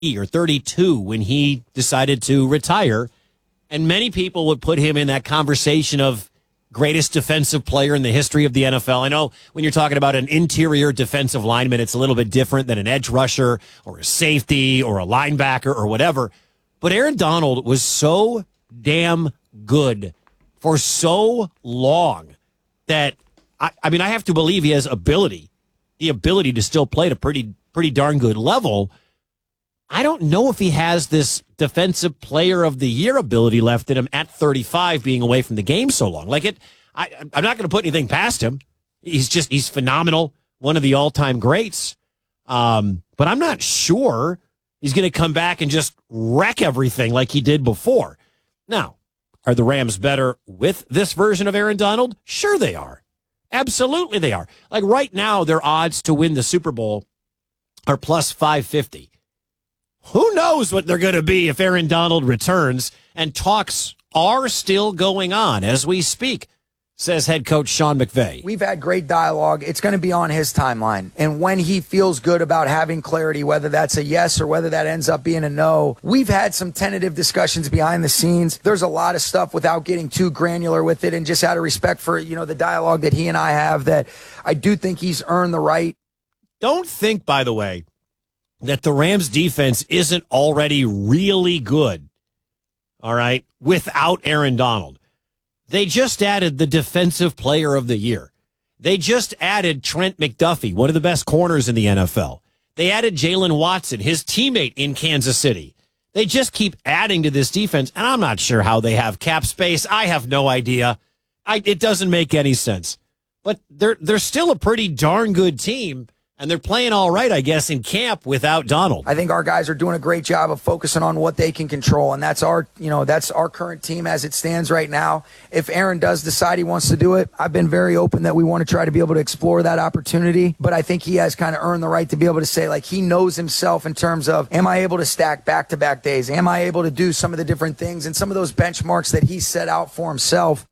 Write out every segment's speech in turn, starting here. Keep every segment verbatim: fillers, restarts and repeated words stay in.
or thirty-two when he decided to retire. And many people would put him in that conversation of greatest defensive player in the history of the N F L. I know when you're talking about an interior defensive lineman, it's a little bit different than an edge rusher or a safety or a linebacker or whatever. But Aaron Donald was so damn good for so long that, I, I mean, I have to believe he has ability, the ability to still play at a pretty, pretty darn good level. I don't know if he has this defensive player of the year ability left in him at thirty-five, being away from the game so long. Like it, I, I'm not going to put anything past him. He's just, he's phenomenal. One of the all-time greats. Um, but I'm not sure he's going to come back and just wreck everything like he did before. Now, are the Rams better with this version of Aaron Donald? Sure they are. Absolutely they are. Like right now, their odds to win the Super Bowl are plus five fifty. Who knows what they're going to be if Aaron Donald returns, and talks are still going on as we speak, says head coach Sean McVay. We've had great dialogue. It's going to be on his timeline. And when he feels good about having clarity, whether that's a yes or whether that ends up being a no, we've had some tentative discussions behind the scenes. There's a lot of stuff without getting too granular with it, and just out of respect for, you know, the dialogue that he and I have, that I do think he's earned the right. Don't think, by the way, that the Rams defense isn't already really good, all right, without Aaron Donald. They just added the defensive player of the year. They just added Trent McDuffie, one of the best corners in the N F L. They added Jalen Watson, his teammate in Kansas City. They just keep adding to this defense, and I'm not sure how they have cap space. I have no idea. I, it doesn't make any sense. But they're they're still a pretty darn good team. And they're playing all right, I guess, in camp without Donald. I think our guys are doing a great job of focusing on what they can control, and that's our, you know, that's our current team as it stands right now. If Aaron does decide he wants to do it, I've been very open that we want to try to be able to explore that opportunity. But I think he has kind of earned the right to be able to say, like, he knows himself in terms of, am I able to stack back-to-back days? Am I able to do some of the different things and some of those benchmarks that he set out for himself?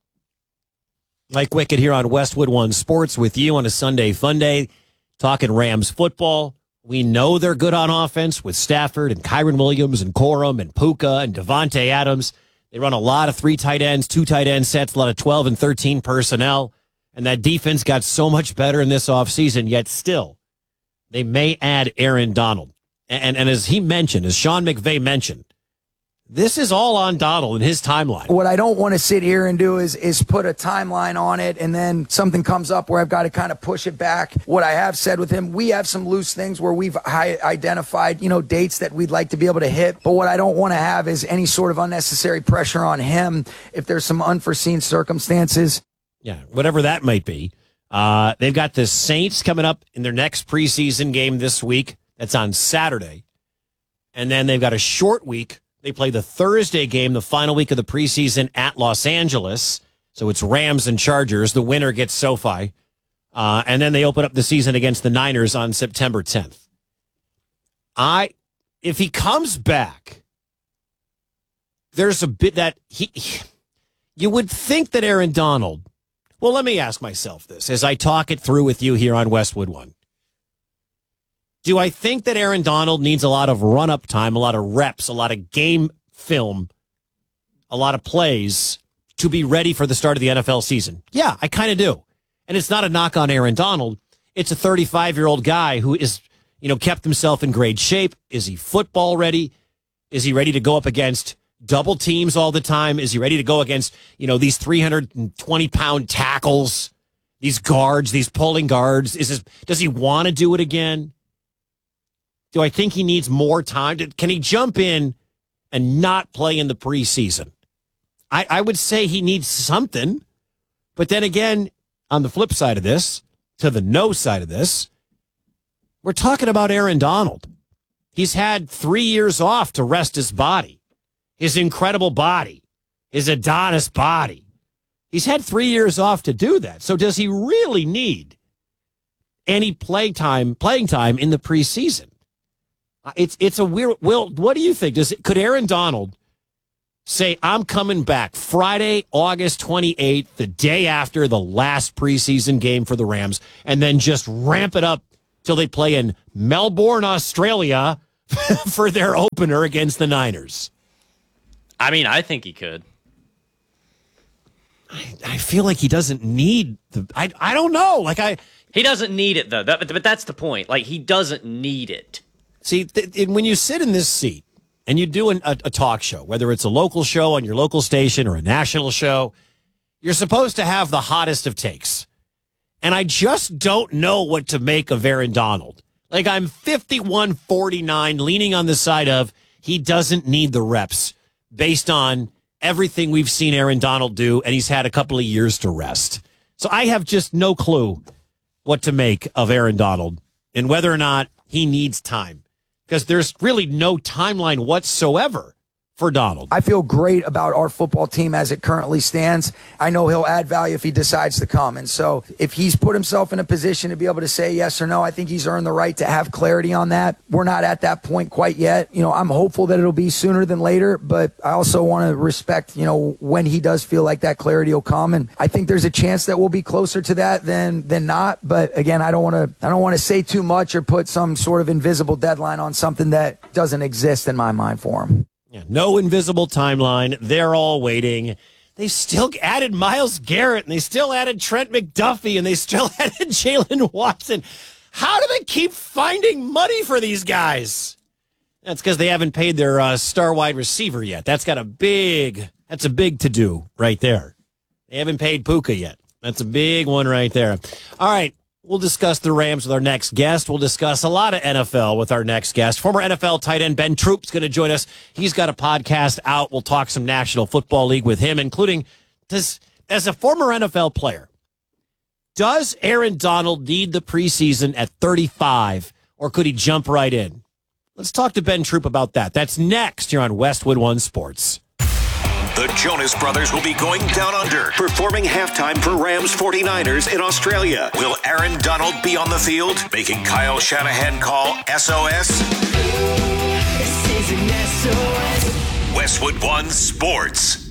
Mike Wickett here on Westwood One Sports with you on a Sunday Fun Day. Talking Rams football. We know they're good on offense with Stafford and Kyren Williams and Corum and Puka and Devontae Adams. They run a lot of three tight ends, two tight end sets, a lot of twelve and thirteen personnel. And that defense got so much better in this offseason, yet still, they may add Aaron Donald. And, and as he mentioned, as Sean McVay mentioned, this is all on Donald and his timeline. What I don't want to sit here and do is is put a timeline on it, and then something comes up where I've got to kind of push it back. What I have said with him, we have some loose things where we've identified, you know, dates that we'd like to be able to hit. But what I don't want to have is any sort of unnecessary pressure on him if there's some unforeseen circumstances. Yeah, whatever that might be. Uh, they've got the Saints coming up in their next preseason game this week. That's on Saturday. And then they've got a short week. They play the Thursday game, the final week of the preseason at Los Angeles. So it's Rams and Chargers. The winner gets SoFi. Uh, and then they open up the season against the Niners on September tenth. I, if he comes back, there's a bit that he, he, you would think that Aaron Donald, well, let me ask myself this as I talk it through with you here on Westwood One. Do I think that Aaron Donald needs a lot of run-up time, a lot of reps, a lot of game film, a lot of plays to be ready for the start of the N F L season? Yeah, I kind of do. And it's not a knock on Aaron Donald. It's a thirty-five-year-old guy who is, you know, kept himself in great shape. Is he football ready? Is he ready to go up against double teams all the time? Is he ready to go against, you know, these three hundred twenty pound tackles, these guards, these pulling guards? Is this, does he want to do it again? Do I think he needs more time? Can he jump in and not play in the preseason? I, I would say he needs something. But then again, on the flip side of this, to the no side of this, we're talking about Aaron Donald. He's had three years off to rest his body, his incredible body, his Adonis body. He's had three years off to do that. So does he really need any play time, playing time in the preseason? It's it's a weird. Will, what do you think? Does it, could Aaron Donald say, I'm coming back Friday, August twenty-eighth, the day after the last preseason game for the Rams, and then just ramp it up till they play in Melbourne, Australia for their opener against the Niners? I mean, I think he could. I, I feel like he doesn't need the. I I don't know. Like I. He doesn't need it though. That, but that's the point. Like he doesn't need it. See, th- th- when you sit in this seat and you do an, a, a talk show, whether it's a local show on your local station or a national show, you're supposed to have the hottest of takes. And I just don't know what to make of Aaron Donald. Like I'm fifty-one forty-nine leaning on the side of he doesn't need the reps based on everything we've seen Aaron Donald do, and he's had a couple of years to rest. So I have just no clue what to make of Aaron Donald and whether or not he needs time, because there's really no timeline whatsoever for Donald. I feel great about our football team as it currently stands. I know he'll add value if he decides to come. And so if he's put himself in a position to be able to say yes or no, I think he's earned the right to have clarity on that. We're not at that point quite yet. You know, I'm hopeful that it'll be sooner than later, but I also want to respect, you know, when he does feel like that clarity will come. And I think there's a chance that we'll be closer to that than than not. But again, I don't want to I don't want to say too much or put some sort of invisible deadline on something that doesn't exist in my mind for him. Yeah, no invisible timeline. They're all waiting. They still added Myles Garrett, and they still added Trent McDuffie, and they still added Jalen Watson. How do they keep finding money for these guys? That's because they haven't paid their uh, star wide receiver yet. That's got a big, that's a big to-do right there. They haven't paid Puka yet. That's a big one right there. All right. We'll discuss the Rams with our next guest. We'll discuss a lot of N F L with our next guest. Former N F L tight end Ben Troop's going to join us. He's got a podcast out. We'll talk some National Football League with him, including does, as a former N F L player, does Aaron Donald need the preseason at thirty-five, or could he jump right in? Let's talk to Ben Troop about that. That's next here on Westwood One Sports. The Jonas Brothers will be going down under, performing halftime for Rams forty-niners in Australia. Will Aaron Donald be on the field, making Kyle Shanahan call S O S? This is an S O S. Westwood One Sports.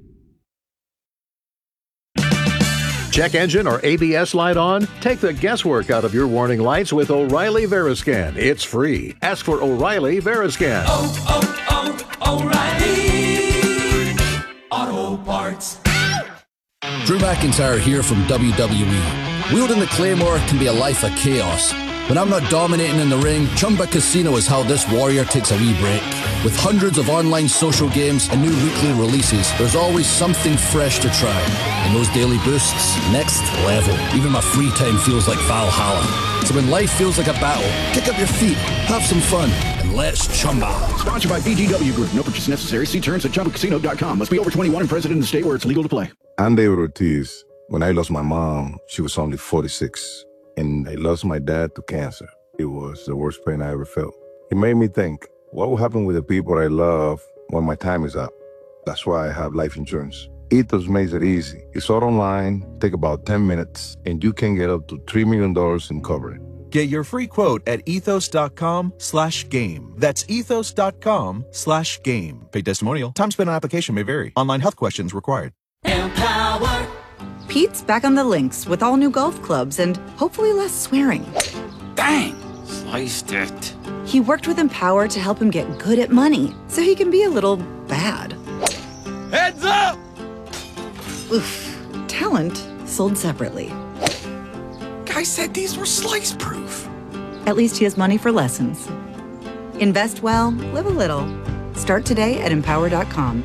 Check engine or A B S light on? Take the guesswork out of your warning lights with O'Reilly Veriscan. It's free. Ask for O'Reilly Veriscan. Oh, oh, oh, O'Reilly Auto Parts. Drew McIntyre here from W W E. Wielding the Claymore can be a life of chaos. When I'm not dominating in the ring, Chumba Casino is how this warrior takes a wee break. With hundreds of online social games and new weekly releases, there's always something fresh to try. And those daily boosts, next level. Even my free time feels like Valhalla. So when life feels like a battle, kick up your feet, have some fun, and let's Chumba. Sponsored by B G W Group. No purchase necessary. See terms at chumba casino dot com. Must be over twenty-one and present in the state where it's legal to play. I'm David Ortiz. When I lost my mom, she was only forty-six. And I lost my dad to cancer. It was the worst pain I ever felt. It made me think, what will happen with the people I love when my time is up? That's why I have life insurance. Ethos makes it easy. It's all online, take about ten minutes, and you can get up to three million dollars in coverage. Get your free quote at ethos.com slash game. That's ethos.com slash game. Paid testimonial. Time spent on application may vary. Online health questions required. Empower. Pete's back on the links with all new golf clubs and hopefully less swearing. Dang! Sliced it. He worked with Empower to help him get good at money so he can be a little bad. Heads up! Oof. Talent sold separately. Guy said these were slice proof. At least he has money for lessons. Invest well, live a little. Start today at empower dot com.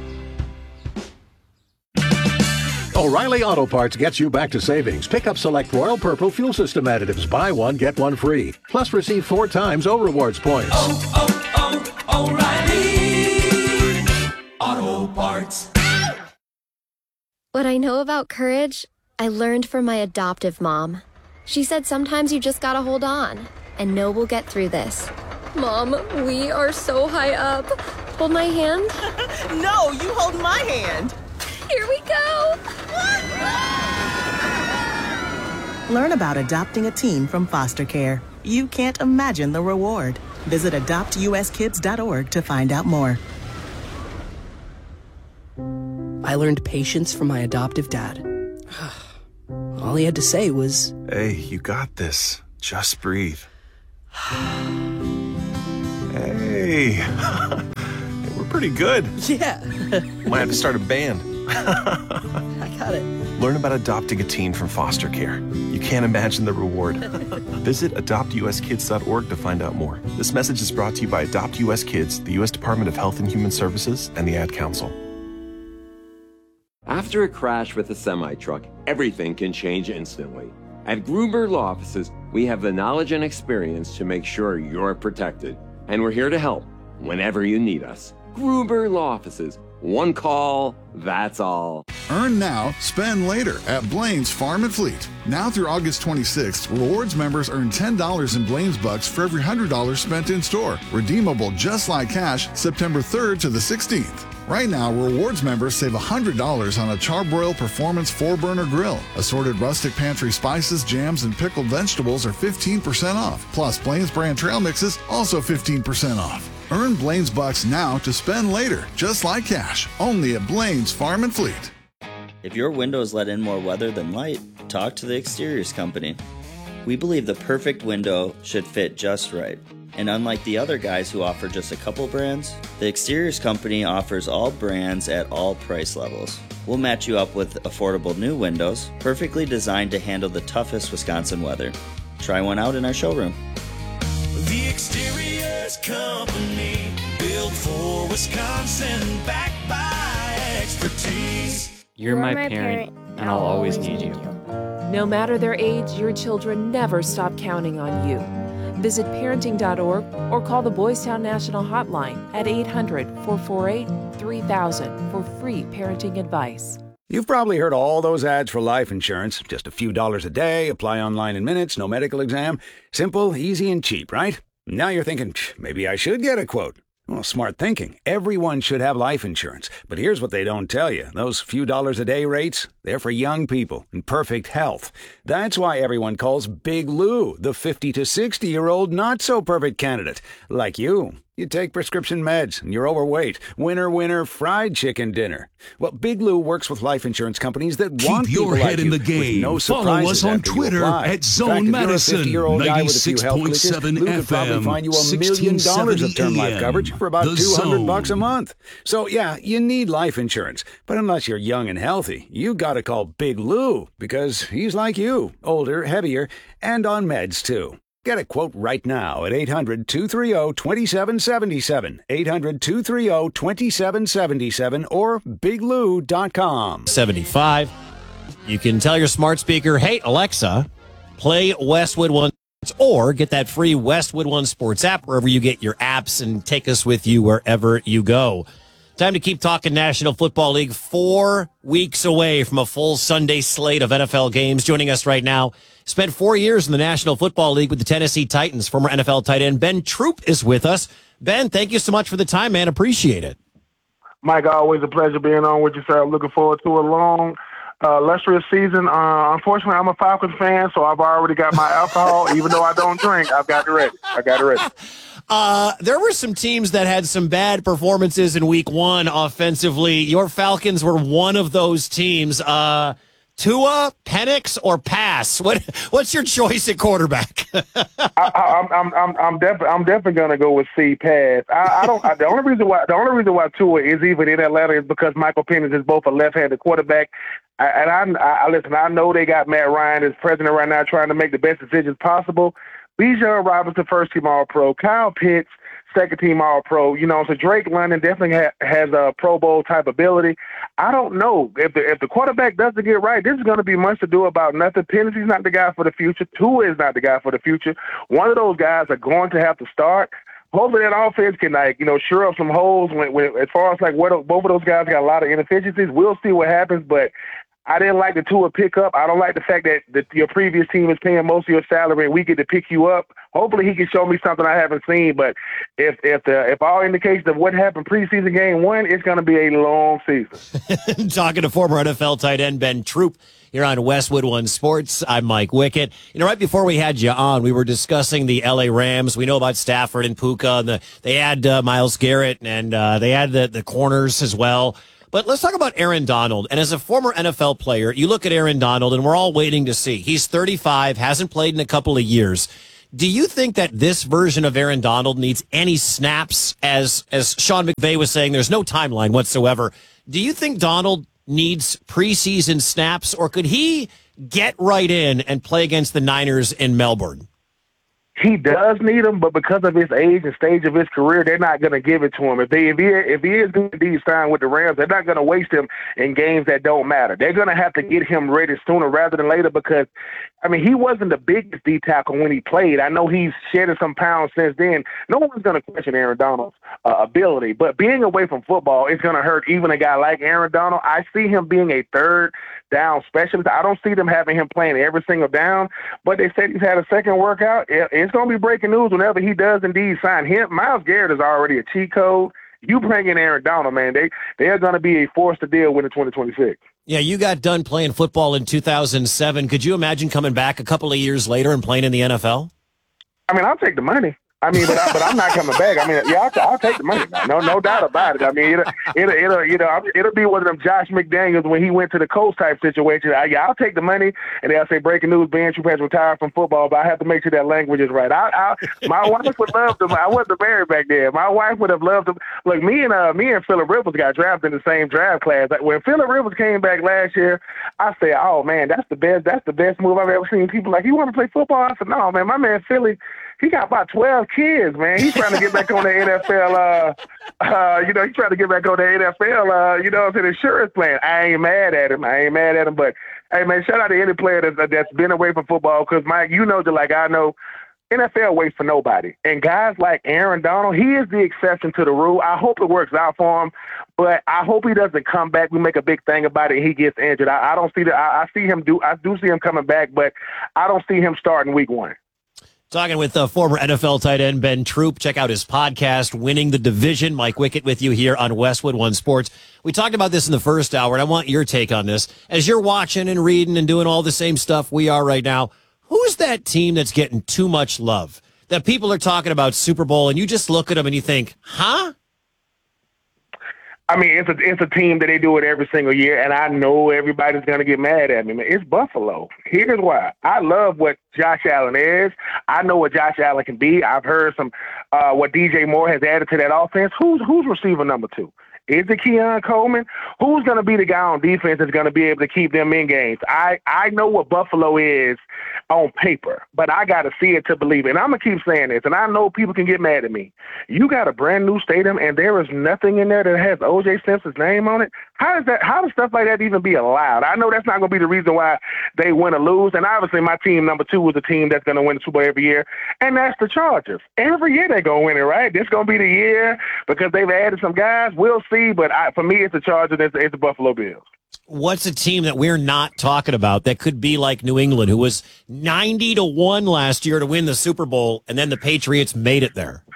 O'Reilly Auto Parts gets you back to savings. Pick up select Royal Purple fuel system additives. Buy one, get one free. Plus receive four times O Rewards points. Oh, oh, oh, O'Reilly Auto Parts. What I know about courage, I learned from my adoptive mom. She said sometimes you just gotta hold on and know we'll get through this. Mom, we are so high up. Hold my hand. No, you hold my hand. Here we go. Learn about adopting a teen from foster care. You can't imagine the reward. Visit adopt u s kids dot org to find out more. I learned patience from my adoptive dad. All he had to say was, "Hey, you got this. Just breathe." Hey, Hey, we're pretty good. Yeah. Might have to start a band. I got it. Learn about adopting a teen from foster care. You can't imagine the reward. Visit adopt u s kids dot org to find out more. This message is brought to you by Adopt U S Kids, the U S Department of Health and Human Services, and the Ad Council. After a crash with a semi-truck, everything can change instantly. At Gruber Law Offices, we have the knowledge and experience to make sure you're protected. And we're here to help whenever you need us. Gruber Law Offices. One call, that's all. Earn now, spend later at Blaine's Farm and Fleet. Now through August twenty-sixth, Rewards members earn ten dollars in Blaine's Bucks for every one hundred dollars spent in store. Redeemable just like cash September third to the sixteenth. Right now, Rewards members save one hundred dollars on a Charbroil Performance four burner grill. Assorted rustic pantry spices, jams, and pickled vegetables are fifteen percent off. Plus, Blaine's brand trail mixes also fifteen percent off. Earn Blaine's Bucks now to spend later, just like cash. Only at Blaine's Farm and Fleet. If your windows let in more weather than light, talk to the Exteriors Company. We believe the perfect window should fit just right. And unlike the other guys who offer just a couple brands, the Exteriors Company offers all brands at all price levels. We'll match you up with affordable new windows, perfectly designed to handle the toughest Wisconsin weather. Try one out in our showroom. The Exteriors Company, built for Wisconsin, backed by expertise. You're my parent, and I'll always need you. No matter their age, your children never stop counting on you. Visit parenting dot org or call the Boys Town National Hotline at eight hundred, four four eight, three thousand for free parenting advice. You've probably heard all those ads for life insurance. Just a few dollars a day, apply online in minutes, no medical exam. Simple, easy, and cheap, right? Now you're thinking, maybe I should get a quote. Well, smart thinking. Everyone should have life insurance. But here's what they don't tell you. Those few dollars a day rates, they're for young people in perfect health. That's why everyone calls Big Lou the fifty to sixty-year-old not-so-perfect candidate. Like you. You take prescription meds, and you're overweight. Winner, winner, fried chicken dinner. Well, Big Lou works with life insurance companies that Keep want people your head like in you, the game. with no Follow us on surprises after you Twitter apply. at In Zone fact, if you're a Madison, fifty-year-old guy with a few health glitches, ninety-six point seven Lou could probably F M, find you a million dollars of term life A M. coverage for about The two hundred Zone. bucks a month. So yeah, you need life insurance, but unless you're young and healthy, you got to call Big Lou because he's like you, older, heavier, and on meds too. Get a quote right now at eight hundred, two three zero, two seven seven seven, eight hundred, two three zero, two seven seven seven, or big lou dot com. seventy-five. You can tell your smart speaker, hey, Alexa, play Westwood One, or get that free Westwood One Sports app wherever you get your apps and take us with you wherever you go. Time to keep talking National Football League. Four weeks away from a full Sunday slate of N F L games. Joining us right now, spent four years in the National Football League with the Tennessee Titans. Former N F L tight end Ben Troop is with us. Ben, thank you so much for the time, man. Appreciate it. Mike, always a pleasure being on with you, sir. I'm looking forward to a long, uh, illustrious season. Uh, unfortunately, I'm a Falcons fan, so I've already got my alcohol. Even though I don't drink, I've got it ready. I got it ready. Uh, there were some teams that had some bad performances in week one offensively. Your Falcons were one of those teams. Uh, Tua, Penix, or pass? What What's your choice at quarterback? I, I, I'm I'm I'm definitely I'm definitely gonna go with C pass. I, I don't. I, the only reason why the only reason why Tua is even in Atlanta is because Michael Penix is both a left-handed quarterback. I, and I, I listen. I know they got Matt Ryan as president right now, trying to make the best decisions possible. Bijan Robinson, first team All-Pro. Kyle Pitts, second team All-Pro. You know, so Drake London definitely ha- has a Pro Bowl type ability. I don't know if the if the quarterback doesn't get right. This is going to be much to do about nothing. Penix is not the guy for the future. Tua is not the guy for the future. One of those guys are going to have to start. Hopefully that offense can, like, you know, shore up some holes. When, when as far as like what both of those guys got a lot of inefficiencies. We'll see what happens, but I didn't like the Tua pickup. I don't like the fact that, that your previous team is paying most of your salary and we get to pick you up. Hopefully he can show me something I haven't seen. But if if the if all indications of what happened preseason game one, it's going to be a long season. Talking to former N F L tight end Ben Troop here on Westwood One Sports. I'm Mike Wickett. You know, right before we had you on, we were discussing the L A Rams. We know about Stafford and Puka. And the, they had uh, Myles Garrett, and uh, they had the, the corners as well. But let's talk about Aaron Donald. And as a former N F L player, you look at Aaron Donald, and we're all waiting to see. He's thirty-five, hasn't played in a couple of years. Do you think that this version of Aaron Donald needs any snaps? As as Sean McVay was saying, there's no timeline whatsoever. Do you think Donald needs preseason snaps, or could he get right in and play against the Niners in Melbourne? He does need them, but because of his age and stage of his career, they're not going to give it to him. If they, if he, if he is indeed signed with the Rams, they're not going to waste him in games that don't matter. They're going to have to get him ready sooner rather than later because, I mean, he wasn't the biggest D tackle when he played. I know he's shedded some pounds since then. No one's going to question Aaron Donald's uh, ability, but being away from football is going to hurt even a guy like Aaron Donald. I see him being a third down specialist. I don't see them having him playing every single down, but they said he's had a second workout. It, it's going to be breaking news whenever he does indeed sign him. Myles Garrett is already a cheat code. You bring in Aaron Donald, man, they, they are going to be a force to deal with in twenty twenty-six. Yeah, you got done playing football in two thousand seven. Could you imagine coming back a couple of years later and playing in the N F L? I mean, I'll take the money. I mean, but, I, but I'm not coming back. I mean, yeah, I'll, I'll take the money. No, no doubt about it. I mean, it'll, it'll, it'll, you know, it'll be one of them Josh McDaniels when he went to the Colts type situation. I, yeah, I'll take the money, and they'll say, breaking news, Ben Troop has retired from football, but I have to make sure that language is right. I, I, my wife would love to. I wasn't married back then. My wife would have loved to. Look, me and uh, me and Phillip Rivers got drafted in the same draft class. When Phillip Rivers came back last year, I said, oh man, that's the best. That's the best move I've ever seen. People like, you want to play football? I said, no, man, my man Philly. He got about twelve kids, man. He's trying to get back on the N F L. Uh, uh, you know, he's trying to get back on the N F L. Uh, you know, to the insurance plan. I ain't mad at him. I ain't mad at him. But hey, man, shout out to any player that's, that's been away from football. Because Mike, you know, just like I know, N F L waits for nobody. And guys like Aaron Donald, he is the exception to the rule. I hope it works out for him, but I hope he doesn't come back. We make a big thing about it. And he gets injured. I, I don't see that. I, I see him do. I do see him coming back, but I don't see him starting week one. Talking with uh, former N F L tight end Ben Troop. Check out his podcast, Winning the Division. Mike Wickett with you here on Westwood One Sports. We talked about this in the first hour, and I want your take on this. As you're watching and reading and doing all the same stuff we are right now, who's that team that's getting too much love? That people are talking about Super Bowl, and you just look at them and you think, huh? I mean, it's a it's a team that they do it every single year, and I know everybody's going to get mad at me. Man, it's Buffalo. Here's why. I love what Josh Allen is. I know what Josh Allen can be. I've heard some uh, what D J Moore has added to that offense. Who's who's receiver number two? Is it Keon Coleman? Who's going to be the guy on defense that's going to be able to keep them in games? I, I know what Buffalo is on paper, but I got to see it to believe it. And I'm going to keep saying this, and I know people can get mad at me. You got a brand new stadium, and there is nothing in there that has O J Simpson's name on it. How does that? How does stuff like that even be allowed? I know that's not going to be the reason why they win or lose. And obviously, my team number two is a team that's going to win the Super Bowl every year, and that's the Chargers. Every year they're going to win it, right? This going to be the year because they've added some guys. We'll see, but I, for me, it's the Chargers. It's, it's the Buffalo Bills. What's a team that we're not talking about that could be like New England, who was ninety to one last year to win the Super Bowl, and then the Patriots made it there?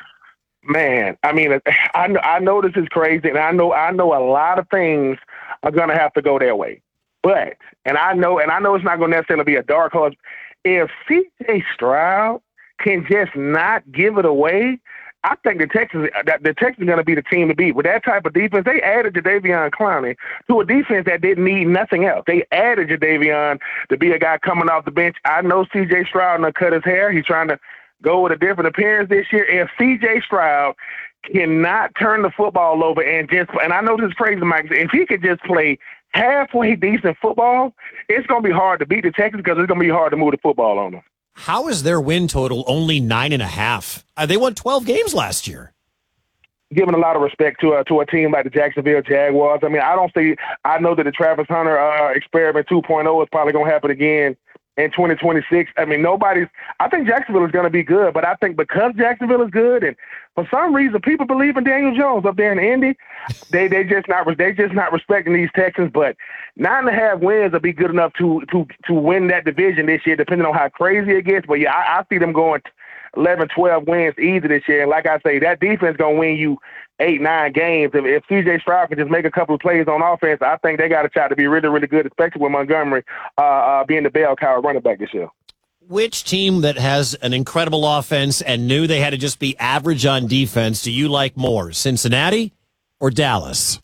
Man, I mean, I know, I know this is crazy, and I know I know a lot of things are going to have to go their way. But, and I know, and I know it's not going to necessarily be a dark horse. If C J Stroud can just not give it away, I think the Texans, the Texans are going to be the team to beat. With that type of defense, they added Jadeveon Clowney to a defense that didn't need nothing else. They added Jadeveon to be a guy coming off the bench. I know C J Stroud done cut his hair. He's trying to go with a different appearance this year. If C J Stroud cannot turn the football over and just, and I know this is crazy, Mike, if he could just play halfway decent football, it's going to be hard to beat the Texans because it's going to be hard to move the football on them. How is their win total only nine and a half? Uh, they won twelve games last year. Giving a lot of respect to uh, to a team like the Jacksonville Jaguars. I mean, I don't see. I know that the Travis Hunter uh, experiment two point oh is probably going to happen again in twenty twenty-six. I mean, nobody's. I think Jacksonville is going to be good, but I think because Jacksonville is good, and for some reason people believe in Daniel Jones up there in Indy, they they just not they just not respecting these Texans. But nine and a half wins will be good enough to to to win that division this year, depending on how crazy it gets. But yeah, I, I see them going eleven, twelve wins easy this year. And like I say, that defense going to win you eight, nine games. If, if C J Stroud can just make a couple of plays on offense, I think they got a shot to be really, really good, especially with Montgomery uh, uh, being the bell cow running back this year. Which team that has an incredible offense and knew they had to just be average on defense do you like more, Cincinnati or Dallas?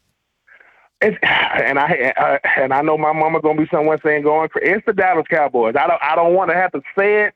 It's, and I uh, and I know my mama gonna be someone saying going. It's the Dallas Cowboys. I don't I don't want to have to say it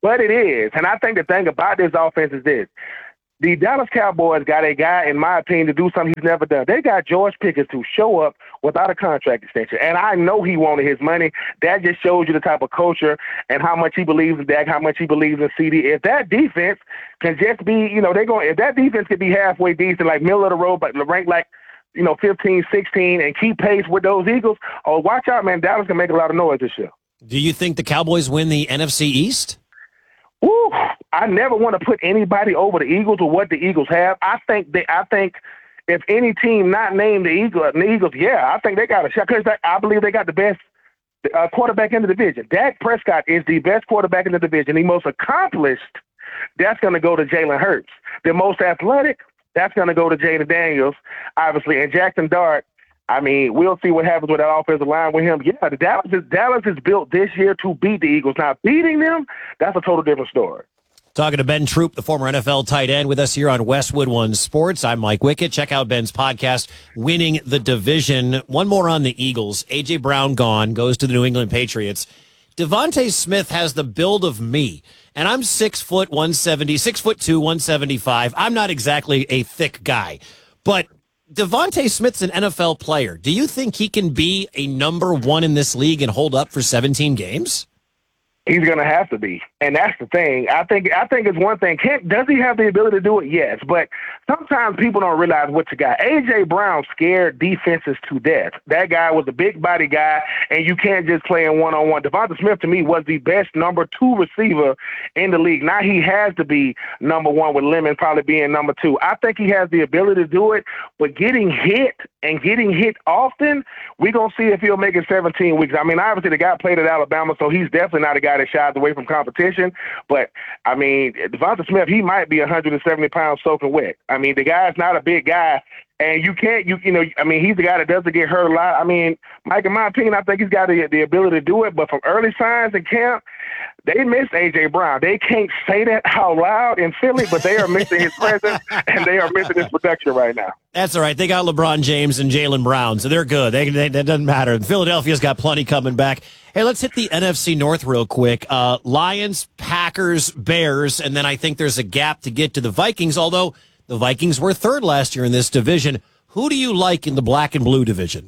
but it is. And I think the thing about this offense is this. The Dallas Cowboys got a guy, in my opinion, to do something he's never done. They got George Pickens to show up without a contract extension. And I know he wanted his money. That just shows you the type of culture and how much he believes in Dak, how much he believes in C D. If that defense can just be, you know, they're going, if that defense could be halfway decent, like middle of the road, but ranked like, you know, fifteen, sixteen, and keep pace with those Eagles, oh, watch out, man. Dallas can make a lot of noise this year. Do you think the Cowboys win the N F C East? Woo, I never want to put anybody over the Eagles or what the Eagles have. I think they, I think if any team not named the Eagles, the Eagles, yeah, I think they got a shot because I believe they got the best uh, quarterback in the division. Dak Prescott is the best quarterback in the division. The most accomplished, that's going to go to Jalen Hurts. The most athletic, that's going to go to Jaden Daniels, obviously, and Jackson Dart. I mean, we'll see what happens with that offensive line with him. Yeah, the Dallas is Dallas is built this year to beat the Eagles. Now, beating them, that's a total different story. Talking to Ben Troop, the former N F L tight end, with us here on Westwood One Sports. I'm Mike Wickett. Check out Ben's podcast, Winning the Division. One more on the Eagles. A J. Brown gone, goes to the New England Patriots. Devontae Smith has the build of me, and I'm six foot one seventy, six foot two, one seventy-five. I'm not exactly a thick guy, but Devontae Smith's an N F L player. Do you think he can be a number one in this league and hold up for seventeen games? He's going to have to be, and that's the thing. I think I think it's one thing. Can, does he have the ability to do it? Yes, but sometimes people don't realize what you got. A J. Brown scared defenses to death. That guy was a big body guy, and you can't just play in one-on-one. Devonta Smith, to me, was the best number two receiver in the league. Now he has to be number one, with Lemon probably being number two. I think he has the ability to do it, but getting hit and getting hit often, we're going to see if he'll make it seventeen weeks. I mean, obviously the guy played at Alabama, so he's definitely not a guy that shies away from competition. But, I mean, Devonta Smith, he might be one hundred seventy pounds soaking wet. I mean, the guy's not a big guy, and you can't, you you know, I mean, he's the guy that doesn't get hurt a lot. I mean, Mike, in my opinion, I think he's got the, the ability to do it, but from early signs in camp, they miss A J. Brown. They can't say that out loud in Philly, but they are missing his presence, and they are missing his production right now. That's all right. They got LeBron James and Jaylen Brown, so they're good. They, they, that doesn't matter. Philadelphia's got plenty coming back. Hey, let's hit the N F C North real quick. Uh, Lions, Packers, Bears, and then I think there's a gap to get to the Vikings, although the Vikings were third last year in this division. Who do you like in the black and blue division?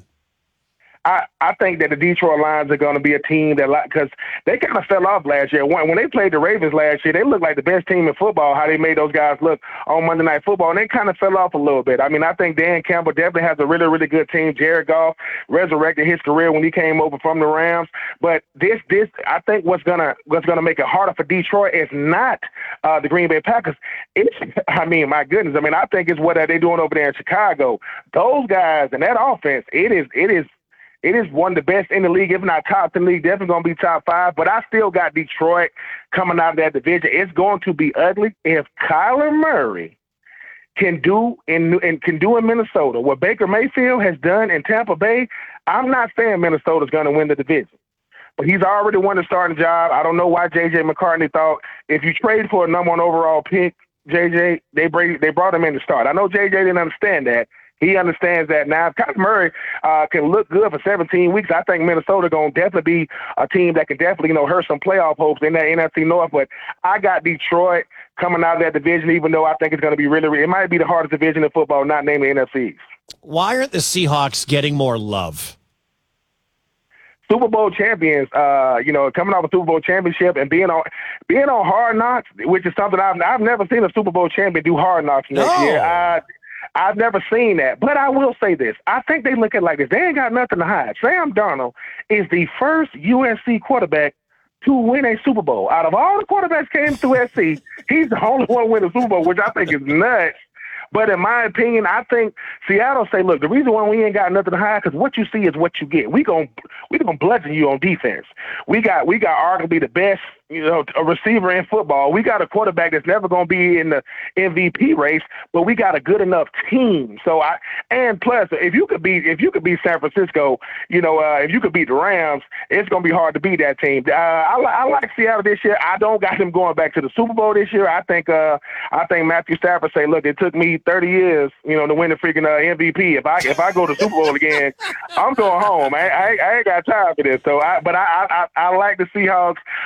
I, I think that the Detroit Lions are going to be a team that, because they kind of fell off last year. When, when they played the Ravens last year, they looked like the best team in football, how they made those guys look on Monday Night Football, and they kind of fell off a little bit. I mean, I think Dan Campbell definitely has a really, really good team. Jared Goff resurrected his career when he came over from the Rams. But this, this, I think what's gonna what's gonna make it harder for Detroit is not uh, the Green Bay Packers. It's, I mean, my goodness. I mean, I think it's what they're doing over there in Chicago. Those guys and that offense, it is, it is. It is one of the best in the league, if not top in the league. Definitely going to be top five. But I still got Detroit coming out of that division. It's going to be ugly. If Kyler Murray can do in and can do in Minnesota what Baker Mayfield has done in Tampa Bay, I'm not saying Minnesota's going to win the division. But he's already won the starting job. I don't know why J J McCartney thought if you trade for a number one overall pick, J J, they bring, they brought him in to start. I know J J didn't understand that. He understands that now. If Kyler Murray uh, can look good for seventeen weeks, I think Minnesota going to definitely be a team that can definitely, you know, hurt some playoff hopes in that N F C North. But I got Detroit coming out of that division, even though I think it's going to be really, really, it might be the hardest division in football, not named the N F C East. Why aren't the Seahawks getting more love? Super Bowl champions, uh, you know, coming off a Super Bowl championship and being on being on Hard Knocks, which is something I've I've never seen a Super Bowl champion do Hard Knocks next no. year. I, I've never seen that. But I will say this. I think they look at it like this. They ain't got nothing to hide. Sam Darnold is the first U S C quarterback to win a Super Bowl. Out of all the quarterbacks came to U S C, he's the only one to win a Super Bowl, which I think is nuts. But in my opinion, I think Seattle say, look, the reason why we ain't got nothing to hide, because what you see is what you get. We gon' we gonna bludgeon you on defense. We got we got arguably the best, you know, a receiver in football. We got a quarterback that's never gonna be in the M V P race, but we got a good enough team. So I and plus, if you could beat if you could beat San Francisco, you know, uh, if you could beat the Rams, it's gonna be hard to beat that team. Uh, I, I like Seattle this year. I don't got them going back to the Super Bowl this year. I think uh, I think Matthew Stafford say, look, it took me thirty years, you know, to win the freaking uh, M V P. If I if I go to Super Bowl again, I'm going home. I, I, I ain't got time for this. So, I, but I, I I like the Seahawks. I like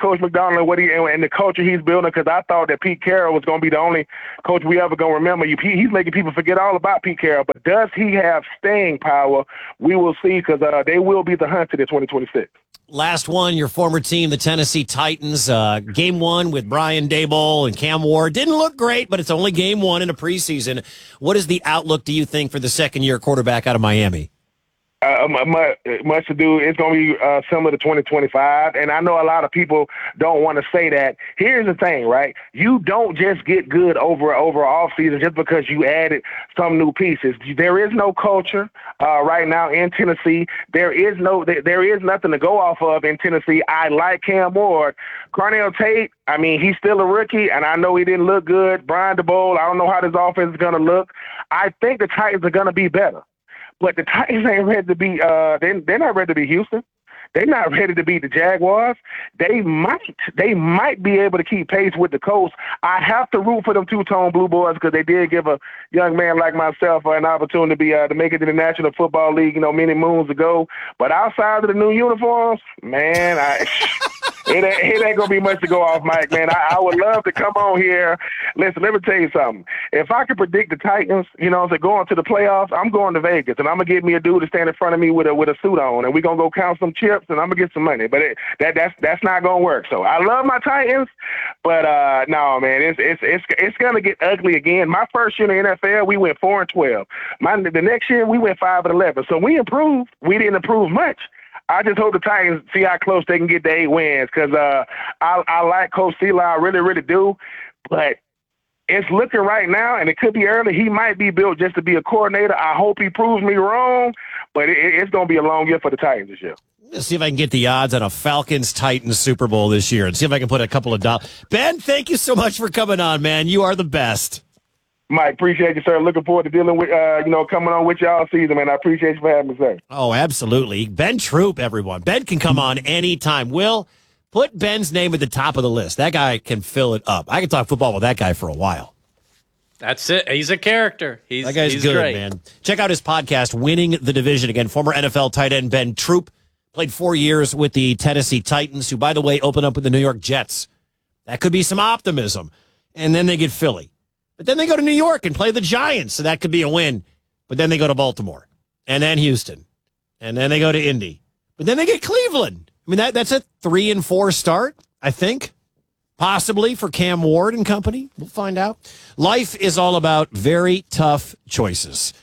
Coach McDonald and what he and, and the culture he's building, because I thought that Pete Carroll was going to be the only coach we ever going to remember. You, he, he's making people forget all about Pete Carroll. But does he have staying power? We will see, because uh, they will be the hunted in twenty twenty-six. Last one, your former team, the Tennessee Titans. Uh, game one with Brian Daboll and Cam Ward. Didn't look great, but it's only game one in a preseason. What is the outlook, do you think, for the second-year quarterback out of Miami? Uh, much, much to do. It's going to be uh, similar to twenty twenty-five. And I know a lot of people don't want to say that. Here's the thing, right? You don't just get good over over off season just because you added some new pieces. There is no culture uh, right now in Tennessee. There is no, there, there is nothing to go off of in Tennessee. I like Cam Ward. Carnell Tate, I mean, he's still a rookie, and I know he didn't look good. Brian Daboll, I don't know how this offense is going to look. I think the Titans are going to be better. But the Titans ain't ready to be uh, – they, they're not ready to be Houston. They're not ready to beat the Jaguars. They might they might be able to keep pace with the Colts. I have to root for them two-tone blue boys, because they did give a young man like myself an opportunity to, be, uh, to make it to the National Football League, you know, many moons ago. But outside of the new uniforms, man, I – It ain't, it ain't going to be much to go off, Mike, man. I, I would love to come on here. Listen, let me tell you something. If I could predict the Titans, you know, to going to the playoffs, I'm going to Vegas, and I'm going to get me a dude to stand in front of me with a with a suit on, and we're going to go count some chips, and I'm going to get some money. But it, that that's that's not going to work. So I love my Titans, but uh, no, man, it's it's it's it's going to get ugly again. My first year in the N F L, we went four and twelve. My the next year, we went five and eleven. So we improved. We didn't improve much. I just hope the Titans see how close they can get to eight wins, because uh, I, I like Coach Steele. I really, really do. But it's looking right now, and it could be early. He might be built just to be a coordinator. I hope he proves me wrong, but it, it's going to be a long year for the Titans this year. Let's see if I can get the odds on a Falcons-Titans Super Bowl this year and see if I can put a couple of dollars. Ben, thank you so much for coming on, man. You are the best. Mike, appreciate you, sir. Looking forward to dealing with, uh, you know, coming on with you all season, man. I appreciate you for having me, sir. Oh, absolutely. Ben Troop, everyone. Ben can come on anytime. Will, put Ben's name at the top of the list. That guy can fill it up. I can talk football with that guy for a while. That's it. He's a character. He's, that guy's he's good, great. man. Check out his podcast, Winning the Division. Again, former N F L tight end Ben Troop played four years with the Tennessee Titans, who, by the way, opened up with the New York Jets. That could be some optimism. And then they get Philly. But then they go to New York and play the Giants, so that could be a win. But then they go to Baltimore, and then Houston, and then they go to Indy. But then they get Cleveland. I mean, that that's a three and four start, I think, possibly for Cam Ward and company. We'll find out. Life is all about very tough choices.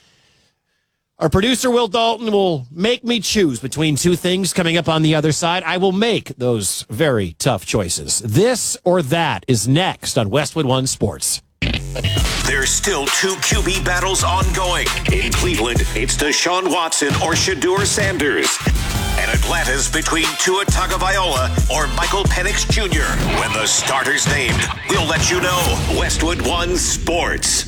Our producer, Will Dalton, will make me choose between two things coming up on the other side. I will make those very tough choices. This or that is next on Westwood One Sports. There's still two Q B battles ongoing. In Cleveland, it's Deshaun Watson or Shedeur Sanders. And Atlanta's between Tua Tagovailoa or Michael Penix Junior When the starter's named, we'll let you know. Westwood One Sports.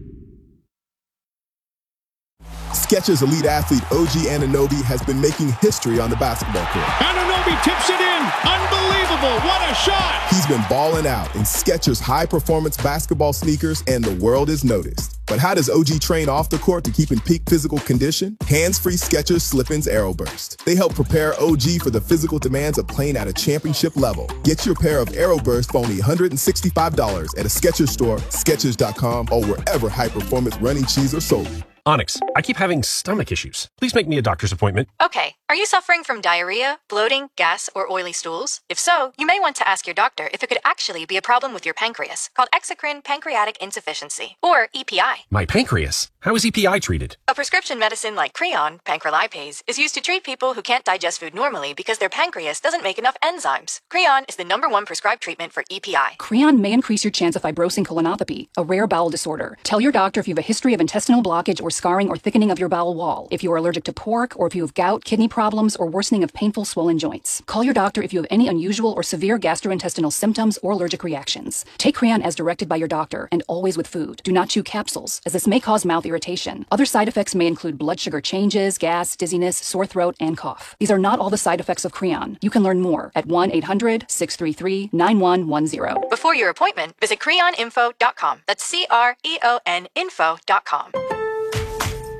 Skechers elite athlete O G Anunoby has been making history on the basketball court. Anunoby tips it in. Unbelievable. What a shot. He's been balling out in Skechers high-performance basketball sneakers, and the world is noticed. But how does O G train off the court to keep in peak physical condition? Hands-free Skechers Slip-ins Aeroburst. They help prepare O G for the physical demands of playing at a championship level. Get your pair of Aeroburst for only one hundred sixty-five dollars at a Skechers store, Skechers dot com, or wherever high-performance running shoes are sold. Onyx, I keep having stomach issues. Please make me a doctor's appointment. Okay. Are you suffering from diarrhea, bloating, gas, or oily stools? If so, you may want to ask your doctor if it could actually be a problem with your pancreas, called exocrine pancreatic insufficiency, or E P I. My pancreas? How is E P I treated? A prescription medicine like Creon, pancrelipase, is used to treat people who can't digest food normally because their pancreas doesn't make enough enzymes. Creon is the number one prescribed treatment for E P I. Creon may increase your chance of fibrosing colonopathy, a rare bowel disorder. Tell your doctor if you have a history of intestinal blockage or scarring or thickening of your bowel wall, if you are allergic to pork, or if you have gout, kidney problems, or worsening of painful swollen joints. Call your doctor if you have any unusual or severe gastrointestinal symptoms or allergic reactions. Take Creon as directed by your doctor, and always with food. Do not chew capsules, as this may cause mouth irritation. Other side effects may include blood sugar changes, gas, dizziness, sore throat, and cough. These are not all the side effects of Creon. You can learn more at one eight hundred, six three three, nine one one zero. Before your appointment, visit creon info dot com. That's C R E O N info dot com.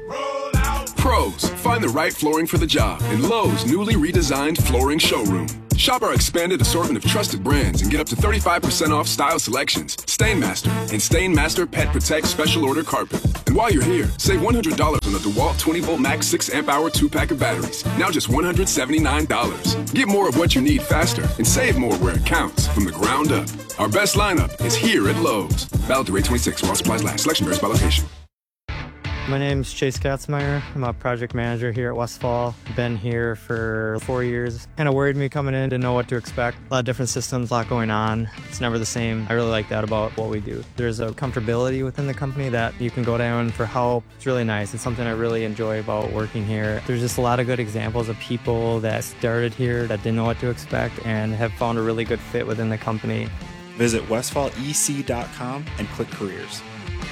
Pros, find the right flooring for the job in Lowe's newly redesigned flooring showroom. Shop our expanded assortment of trusted brands and get up to thirty-five percent off style selections, Stainmaster, and Stainmaster Pet Protect Special Order Carpet. And while you're here, save one hundred dollars on the DeWalt twenty volt Max six amp hour two pack of batteries. Now just one hundred seventy-nine dollars. Get more of what you need faster and save more where it counts from the ground up. Our best lineup is here at Lowe's. Valid through eight twenty-six while supplies last. Selection varies by location. My name's Chase Katzmeyer. I'm a project manager here at Westfall. Been here for four years. Kind of worried me coming in, didn't know what to expect. A lot of different systems, a lot going on. It's never the same. I really like that about what we do. There's a comfortability within the company that you can go down for help. It's really nice. It's something I really enjoy about working here. There's just a lot of good examples of people that started here that didn't know what to expect and have found a really good fit within the company. Visit westfall e c dot com and click careers.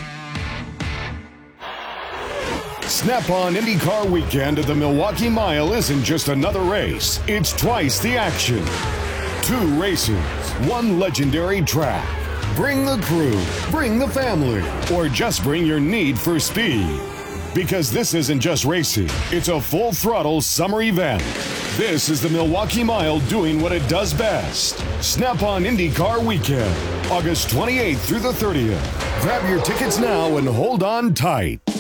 Snap-on IndyCar weekend at the Milwaukee Mile isn't just another race. It's twice the action. Two races, one legendary track. Bring the crew, bring the family, or just bring your need for speed. Because this isn't just racing, it's a full-throttle summer event. This is the Milwaukee Mile doing what it does best. Snap-on IndyCar weekend, August twenty-eighth through the thirtieth. Grab your tickets now and hold on tight.